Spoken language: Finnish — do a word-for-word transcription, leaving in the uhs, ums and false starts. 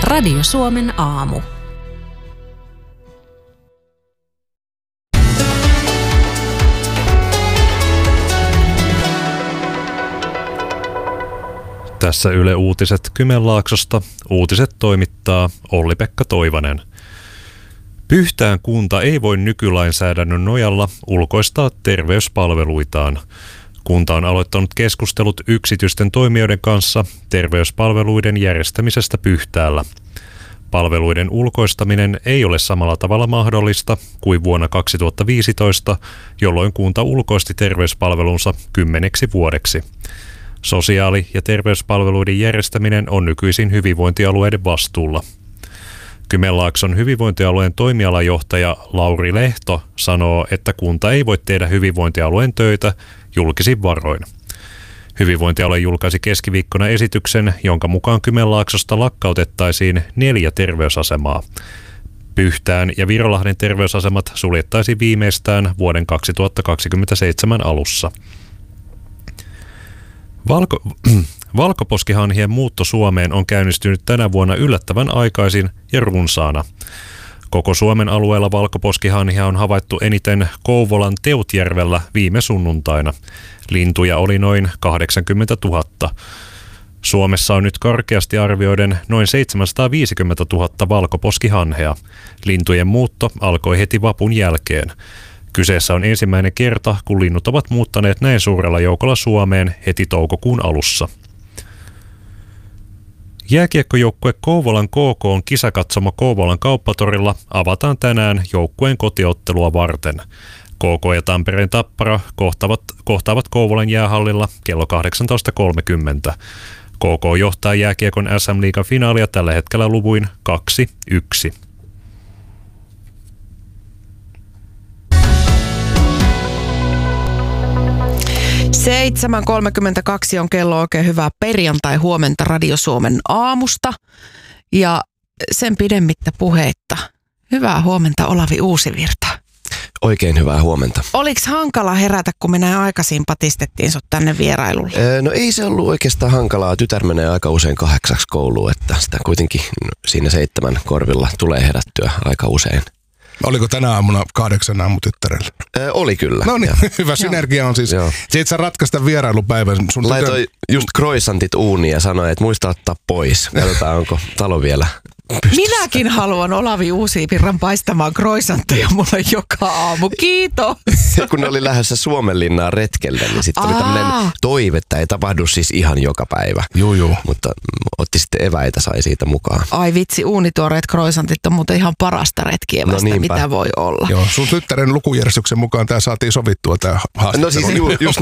Radio Suomen aamu. Tässä Yle Uutiset Kymenlaaksosta. Uutiset toimittaa Olli-Pekka Toivanen. Pyhtään kunta ei voi nykylainsäädännön nojalla ulkoistaa terveyspalveluitaan. Kunta on aloittanut keskustelut yksityisten toimijoiden kanssa terveyspalveluiden järjestämisestä Pyhtäällä. Palveluiden ulkoistaminen ei ole samalla tavalla mahdollista kuin vuonna kaksituhattaviisitoista, jolloin kunta ulkoisti terveyspalvelunsa kymmeneksi vuodeksi. Sosiaali- ja terveyspalveluiden järjestäminen on nykyisin hyvinvointialueiden vastuulla. Kymenlaakson hyvinvointialueen toimialajohtaja Lauri Lehto sanoo, että kunta ei voi tehdä hyvinvointialueen töitä julkisin varoin. Hyvinvointialue julkaisi keskiviikkona esityksen, jonka mukaan Kymenlaaksosta lakkautettaisiin neljä terveysasemaa. Pyhtään ja Virolahden terveysasemat suljettaisiin viimeistään vuoden kaksituhattakaksikymmentäseitsemän alussa. Valko, valkoposkihanhien muutto Suomeen on käynnistynyt tänä vuonna yllättävän aikaisin ja runsaana. Koko Suomen alueella valkoposkihanhia on havaittu eniten Kouvolan Teutjärvellä viime sunnuntaina. Lintuja oli noin kahdeksankymmentätuhatta. Suomessa on nyt karkeasti arvioiden noin seitsemänsataaviisikymmentätuhatta valkoposkihanhea. Lintujen muutto alkoi heti vapun jälkeen. Kyseessä on ensimmäinen kerta, kun linnut ovat muuttaneet näin suurella joukolla Suomeen heti toukokuun alussa. Jääkiekkojoukkue Kouvolan K K:n kisakatsomo Kouvolan kauppatorilla avataan tänään joukkueen kotiottelua varten. K K ja Tampereen Tappara kohtaavat, kohtaavat Kouvolan jäähallilla kello kahdeksantoista kolmekymmentä. K K johtaa jääkiekon S M-liigan finaalia tällä hetkellä luvuin kaksi yksi. seitsemän kolmekymmentäkaksi on kello. Oikein hyvää perjantai-huomenta Radio Suomen aamusta. Ja sen pidemmittä puheitta. Hyvää huomenta, Olavi Uusivirta. Oikein hyvää huomenta. Oliko hankala herätä, kun me näin aikaisin patistettiin sut tänne vierailulle? Ee, no ei se ollut oikeastaan hankalaa. Tytär menee aika usein kahdeksaksi kouluun, että sitä kuitenkin siinä seitsemän korvilla tulee herättyä aika usein. Oliko tänä aamuna kahdeksan aamu tyttärellä? Ee, oli kyllä. No niin, hyvä synergia on siis. Joo. Se et sä ratkaista vierailupäivän. Sun laitoi tytön... just croissantit uuniin ja sanoi, että muista ottaa pois. Katsotaan, onko talo vielä pystyssä. Minäkin haluan Olavi Uusivirran paistamaan croissantteja mulle joka aamu. Kiitos. Kun ne oli lähdössä Suomenlinnaan retkelle, niin sitten oli tämmöinen toive, että ei tapahdu siis ihan joka päivä. Juu, juu. Mutta otti sitten eväitä, sai siitä mukaan. Ai vitsi, uunituoreet croissantit on muuten ihan parasta retkievästä, no mitä voi olla. Joo, sun tyttären lukujärjestyksen mukaan tämä saatiin sovittua tämä haastattelu. No siis ju, just